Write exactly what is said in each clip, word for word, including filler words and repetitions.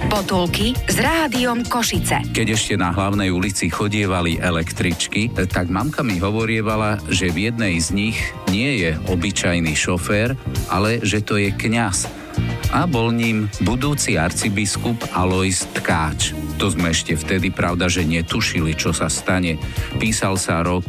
Potulky s Rádiom Košice. Keď ešte na hlavnej ulici chodievali električky, tak mamka mi hovorievala, že v jednej z nich nie je obyčajný šofér, ale že to je kňaz. A bol ním budúci arcibiskup Alojz Tkáč. To sme ešte vtedy, pravda, že netušili, čo sa stane. Písal sa rok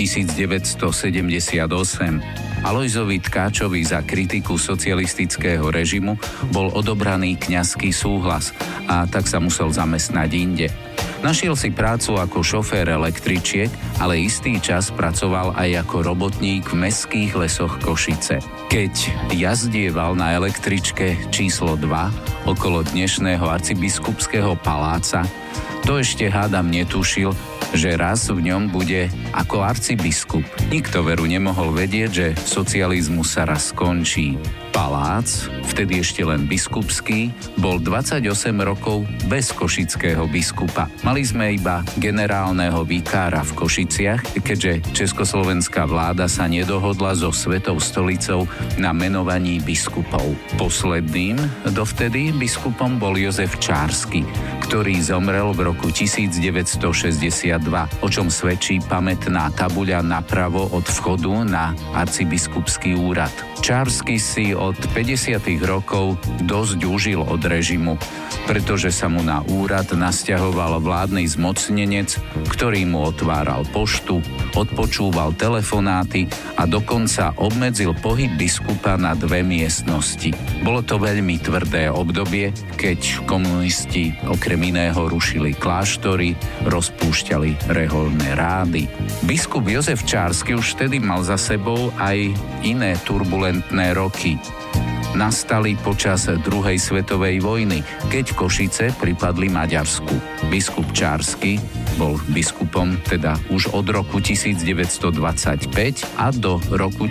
devätnásťsedemdesiatosem. Alojzovi Tkáčovi za kritiku socialistického režimu bol odobraný kňazský súhlas a tak sa musel zamestnať inde. Našiel si prácu ako šofér električiek, ale istý čas pracoval aj ako robotník v mestských lesoch Košice. Keď jazdieval na električke číslo dva okolo dnešného arcibiskupského paláca, to ešte hádam netušil, že raz v ňom bude ako arcibiskup. Nikto veru nemohol vedieť, že socializmus sa raz skončí. Palác, vtedy ešte len biskupský, bol dvadsaťosem rokov bez košického biskupa. Mali sme iba generálneho vikára v Košiciach, keďže československá vláda sa nedohodla so Svetou stolicou na menovaní biskupov. Posledným dovtedy biskupom bol Jozef Čársky, ktorý zomrel v roku devätnásťšesťdesiatdva, o čom svedčí pamätná tabuľa napravo od vchodu na arcibiskupský úrad. Čársky si od päťdesiatych rokov dosť užil od režimu, pretože sa mu na úrad nasťahoval vládny zmocnenec, ktorý mu otváral poštu, odpočúval telefonáty a dokonca obmedzil pohyb biskupa na dve miestnosti. Bolo to veľmi tvrdé obdobie, keď komunisti okrem iného rušili kláštory, rozpúšťali reholné rády. Biskup Jozef Čársky už vtedy mal za sebou aj iné turbulentné roky. Nastali počas druhej svetovej vojny, keď Košice pripadli Maďarsku. Biskup Čársky bol biskupom teda už od roku devätnásťdvadsaťpäť a do roku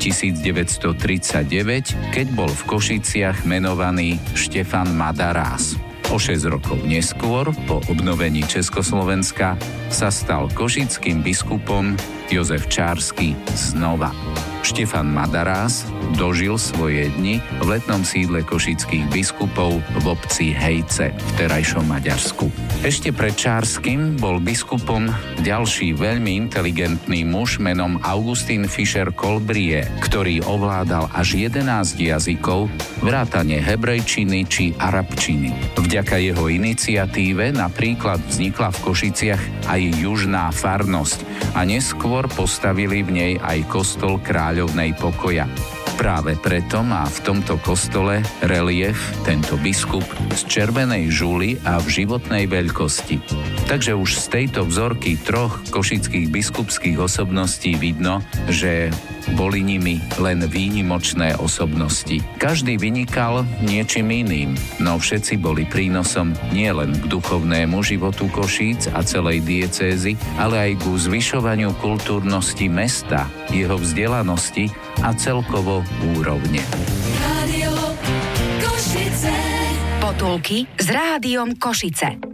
devätnásťtridsaťdeväť, keď bol v Košiciach menovaný Štefan Madarás. O šesť rokov neskôr, po obnovení Československa, sa stal košickým biskupom Jozef Čársky znova. Štefan Madarás dožil svoje dni v letnom sídle košických biskupov v obci Hejce v terajšom Maďarsku. Ešte pred Čárskym bol biskupom ďalší veľmi inteligentný muž menom Augustín Fischer Kolbrie, ktorý ovládal až jedenásť jazykov, vrátane hebrejčiny či arabčiny. Vďaka jeho iniciatíve napríklad vznikla v Košiciach aj južná farnosť a neskôr postavili v nej aj kostol Kráľovnej pokoja. Práve preto má v tomto kostole relief tento biskup z červenej žuly a v životnej veľkosti. Takže už z tejto vzorky troch košických biskupských osobností vidno, že boli nimi len výnimočné osobnosti. Každý vynikal niečím iným, no všetci boli prínosom nielen k duchovnému životu Košíc a celej diecézy, ale aj ku zvyšovaniu kultúrnosti mesta, jeho vzdelanosti a celkovo úrovne. Rádio Košice. Potulky s Rádiom Košice.